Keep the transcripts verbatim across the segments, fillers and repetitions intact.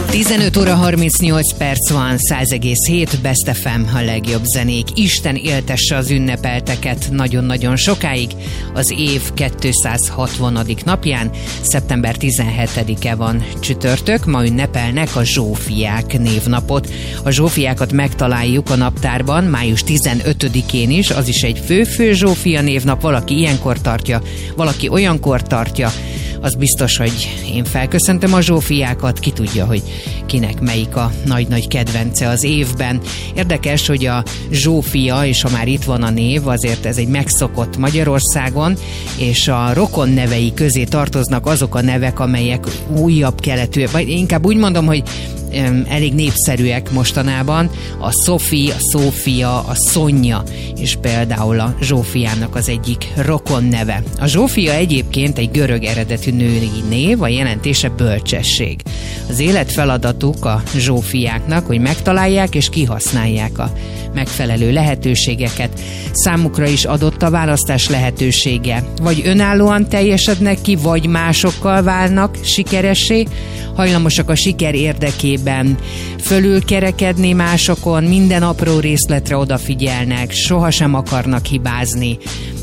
tizenöt óra harmincnyolc perc van, száz egész hét Best ef em, a legjobb zenék. Isten éltesse az ünnepelteket nagyon-nagyon sokáig. Az év kétszázhatvanadik napján, szeptember tizenhetedike van csütörtök, ma ünnepelnek a Zsófiák névnapot. A Zsófiákat megtaláljuk a naptárban május tizenötödikén is, az is egy fő-fő Zsófia névnap, valaki ilyenkor tartja, valaki olyankor tartja. Az biztos, hogy én felköszöntöm a Zsófiákat, ki tudja, hogy kinek melyik a nagy-nagy kedvence az évben. Érdekes, hogy a Zsófia, és ha már itt van a név, azért ez egy megszokott Magyarországon, és a rokon nevei közé tartoznak azok a nevek, amelyek újabb keletű, vagy inkább úgy mondom, hogy elég népszerűek mostanában. A Szofi, a Szófia, a Szonya, és például a Zsófiának az egyik rokon neve. A Zsófia egyébként egy görög eredetű női név, a jelentése bölcsesség. Az életfeladatuk a Zsófiáknak, hogy megtalálják és kihasználják a megfelelő lehetőségeket. Számukra is adott a választás lehetősége. Vagy önállóan teljesednek ki, vagy másokkal válnak sikeressé, hajlamosak a siker érdekében fölülkerekedni másokon, minden apró részletre odafigyelnek, sohasem akarnak hibázni.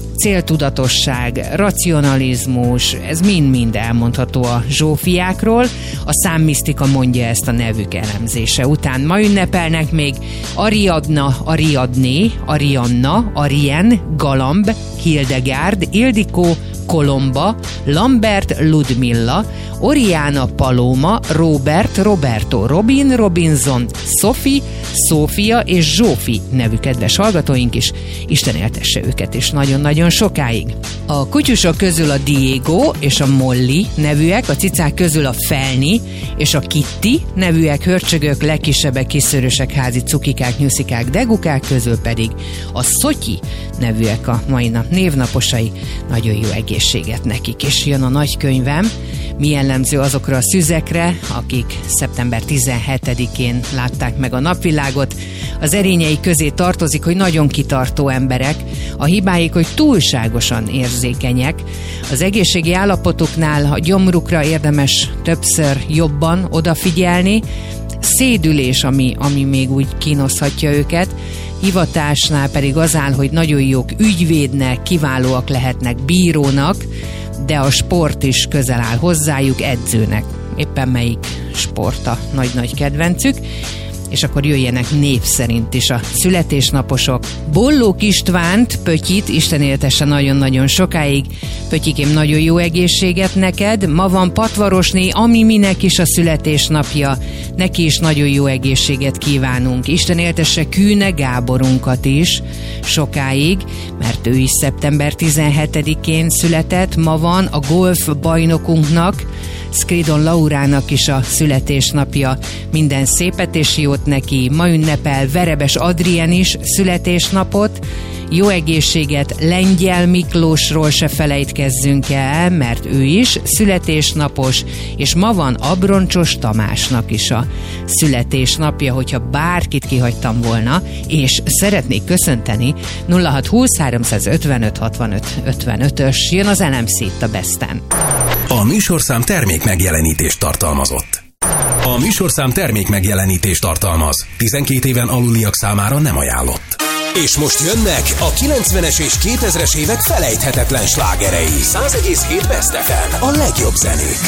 Céltudatosság, racionalizmus, ez mind-mind elmondható a Zsófiákról. A számmisztika mondja ezt a nevük elemzése után. Ma ünnepelnek még Ariadna, Ariadné, Arianna, Arien, Galamb, Hildegárd, Ildikó, Kolomba, Lambert, Ludmilla, Oriana, Paloma, Robert, Roberto, Robin, Robinson, Sophie, Szófia és Zsófi nevű kedves hallgatóink is. Isten éltesse őket is nagyon-nagyon sokáig. A kutyusok közül a Diego és a Molly nevűek, a cicák közül a Felni és a Kitty nevűek, hörcsögök, legkisebbek, kiszőrösek, házi cukikák, nyuszikák, degukák közül pedig a Szotyi nevűek a mai nap névnaposai. Nagyon jó egészséget nekik. És jön a nagykönyvem, mi jellemző azokra a szüzekre, akik szeptember tizenhetedikén látták meg a napvilágot. Az erényei közé tartozik, hogy nagyon kitartó emberek, a hibáik, hogy túlságosan érzékenyek. Az egészségi állapotuknál a gyomrukra érdemes többször jobban odafigyelni. Szédülés, ami, ami még úgy kínoszhatja őket. Hivatásnál pedig az áll, hogy nagyon jók ügyvédnek, kiválóak lehetnek bírónak, de a sport is közel áll hozzájuk, edzőnek. Éppen melyik sport a nagy-nagy kedvencük. És akkor jöjjenek név szerint is a születésnaposok. Bollók Istvánt, Pötyit, Isten éltesse nagyon-nagyon sokáig. Pötyikém, nagyon jó egészséget neked. Ma van Patvarosné, ami minek is a születésnapja. Neki is nagyon jó egészséget kívánunk. Isten éltesse Kűne Gáborunkat is sokáig, mert ő is szeptember tizenhetedikén született. Ma van a golf bajnokunknak, Skridon Laurának is a születésnapja. Minden szépet és jót neki. Ma ünnepel Verebes Adrien is születésnapot. Jó egészséget Lengyel Miklósról se felejtkezzünk el, mert ő is születésnapos, és ma van Abroncsos Tamásnak is a születésnapja, hogyha bárkit kihagytam volna, és szeretnék köszönteni. Nulla hat húsz háromszázötvenöt hatvanöt ötvenötös jön az elemző itt a Besten. A műsorszám termék megjelenítést tartalmazott. A műsorszám termék megjelenítést tartalmaz. tizenkét éven aluliak számára nem ajánlott. És most jönnek a kilencvenes és kétezres évek felejthetetlen slágerei. száz egész hét Best ef em, a legjobb zenék.